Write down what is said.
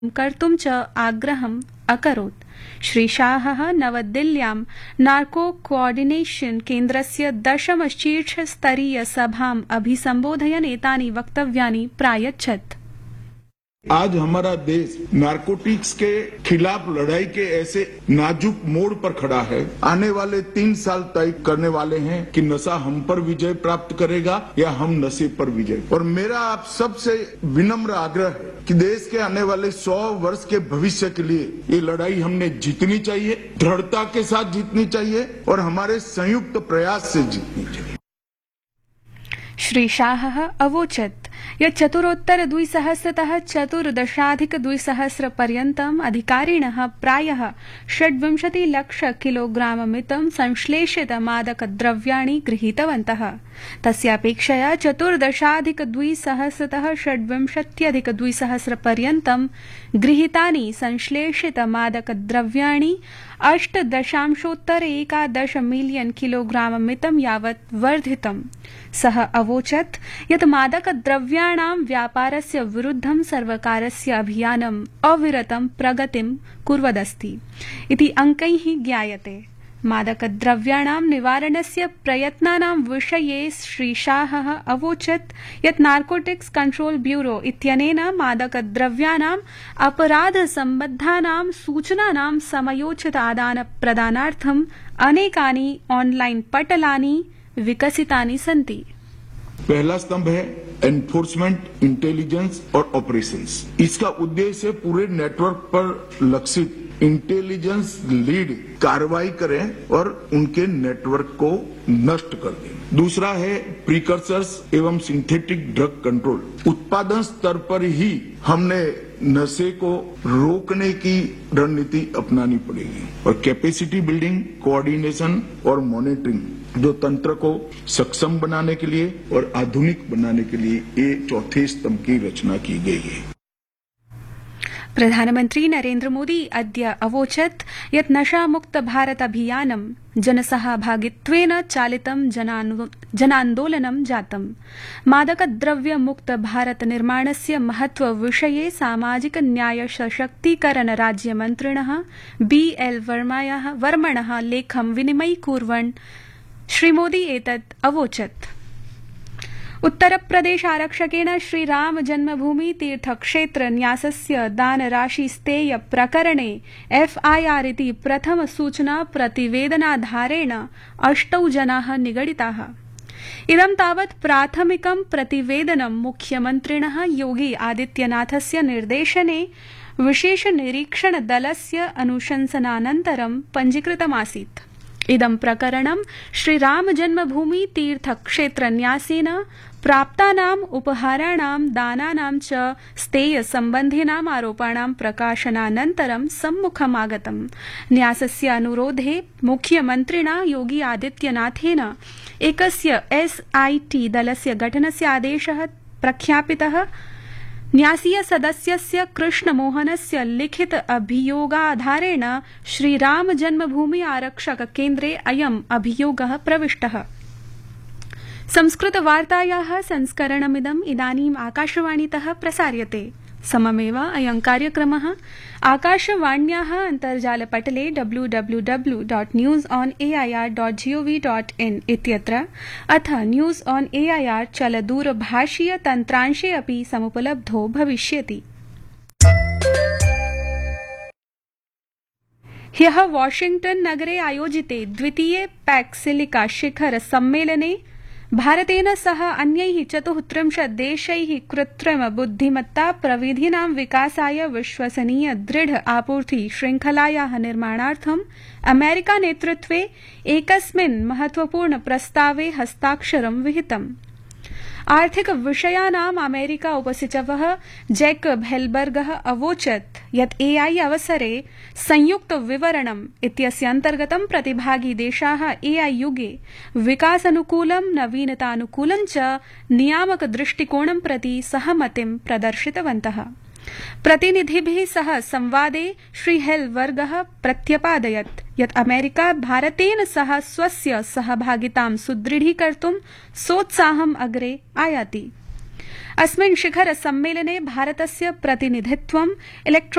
कर्तुं च आग्रहम् अकरोत्। श्री शाहः नवदिल्ल्यां नार्को कोऑर्डिनेशन केन्द्रस्य 10 शीर्षस्तरीय सभाम् अभिसम्बोधयन् एतानि वक्तव्यानि प्रायच्छत्। आज हमारा देश नारकोटिक्स के खिलाफ लड़ाई के ऐसे नाजुक मोड़ पर खड़ा है। आने वाले 3 साल तय करने वाले हैं कि नशा हम पर विजय प्राप्त करेगा या हम नशे पर विजय। और मेरा आप सबसे विनम्र आग्रह है कि देश के आने वाले 100 वर्ष के भविष्य के लिए ये लड़ाई हमने जीतनी चाहिए, दृढ़ता के साथ जीतनी चाहिए और हमारे संयुक्त प्रयास से जीतनी चाहिए। श्री शाहः अवोचत् यत् चतुरोत्तर 2000तः 14,200 पर्यन्तम् अधिकारिणः प्रायः 26 लाख किलोग्राममितं संश्लेषित मादकद्रव्याणि गृहीतवन्तः। तस्यापेक्षया 14,200तः 26,200 पर्यन्तं गृहीतानि संश्लेषित मादकद्रव्याणि 8.11 मिलियन किलोग्राममितं यावत् वर्धितम्। सः अवोचत् यत् मादकद्रव्याणां व्यापारस्य विरुद्धं सर्वकारस्य अभियानम् अविरतं प्रगतिं कुर्वदस्ति इति अङ्कैः ज्ञायते। मादकद्रव्याणां निवारणस्य प्रयत्नानां विषये श्री शाहः अवोचत् यत् नार्कोटिक्स कंट्रोल ब्यूरो इत्यनेन मादकद्रव्याणाम् अपराधसम्बद्धानां सूचनानां समयोचित आदानप्रदानार्थम् अनेकानि ऑनलाइन पटलानि विकसितानि सन्ति। पहला स्तंभ है एनफोर्समेंट, इंटेलिजेंस और ऑपरेशंस। इसका उद्देश्य पूरे नेटवर्क पर लक्षित इंटेलिजेंस लीड कार्रवाई करें और उनके नेटवर्क को नष्ट कर दें। दूसरा है प्रीकर्सर्स एवं सिंथेटिक ड्रग कंट्रोल। उत्पादन स्तर पर ही हमने नशे को रोकने की रणनीति अपनानी पड़ेगी और कैपेसिटी बिल्डिंग, कोऑर्डिनेशन और मॉनिटरिंग जो तंत्र को सक्षम बनाने के लिए और आधुनिक बनाने के लिए ये चौथे स्तंभ की रचना की गई है। प्रधानमन्त्री नरेन्द्र मोदी अद्य अवोचत् यत् नशामुक्त भारत अभियानं जनसहभागित्वेन चालितं जनान्दोलनं जातम्। मादकद्रव्यमुक्त भारत निर्माणस्य महत्वविषये सामाजिक न्याय सशक्तीकरण राज्यमन्त्रिणः BL वर्मणः लेखं विनिमयीकुर्वन् श्रीमोदी एतत् अवोचत्। उत्तरप्रदेश आरक्षकेण श्रीराम जन्मभूमि तीर्थक्षेत्र न्यासस्य दानराशिस्तेय प्रकरणे FIR इति प्रथम सूचना प्रतिवेदनाधारेण 8 जनाः निगडिताः। इदं तावत् प्राथमिकं प्रतिवेदनं मुख्यमन्त्रिणः योगी आदित्यनाथस्य निर्देशने विशेष निरीक्षण दलस्य अनुशंसनानन्तरं पञ्जीकृतमासीत्। इदं प्रकरणं श्रीराम जन्मभूमि तीर्थक्षेत्र न्यासेन प्राप्तानाम् उपहाराणां दानानां च स्तेय सम्बन्धिनाम् आरोपाणां प्रकाशनानन्तरं सम्मुखमागतम्। न्यासस्य अनुरोधे मुख्यमन्त्रिणा योगी आदित्यनाथेन एकस्य SIT दलस्य गठनस्य आदेशः प्रख्यापितः। न्यासीय सदस्यस्य कृष्णमोहनस्य लिखित अभियोगाधारेण श्रीराम जन्मभूमि आरक्षक केन्द्रे अयम् अभियोगः प्रविष्टः। संस्कृतवार्तायाः संस्करणमिदम् इदानीम् आकाशवाणीतः प्रसार्यते। सममेव अयं कार्यक्रमः आकाशवाण्याः अन्तर्जालपटले www.newsonair.gov.in इत्यत्र अथ न्यूज ऑन एआईआर चलदूरभाषीय तन्त्रांशे अपि समुपलब्धो भविष्यति। ह्यः वाशिंग्टन नगरे आयोजिते द्वितीये पैक्सिलिका शिखर सम्मेलने भारतेन सह अन्यैः 34 देशैः कृत्रिम बुद्धिमत्ता प्रविधीनां विकासाय विश्वसनीय दृढ आपूर्ति श्रृंखलायाः निर्माणार्थं अमेरिका नेतृत्वे एकस्मिन् महत्वपूर्ण प्रस्तावे हस्ताक्षरं विहितम्। आर्थिक विषयानाम् अमेरिका उपसचिवः जैकब हेल्बर्गः अवोचत् यत् AI अवसरे संयुक्त विवरणम् इत्यस्य अन्तर्गतं प्रतिभागी देशाः AI युगे विकासानुकूलं नवीनतानुकूलं च नियामक दृष्टिकोणं प्रति सहमतिं प्रदर्शितवन्तः। प्रतिनिधिभिः सह संवादे श्री हेल्बर्गः प्रत्यपादयत् यत् अमेरिका भारतेन सह स्वस्य सहभागितां सुदृढीकर्तुं सोत्साहम् अग्रे आयाति। अस्मिन् शिखर सम्मेलने भारतस्य प्रतिनिधित्वं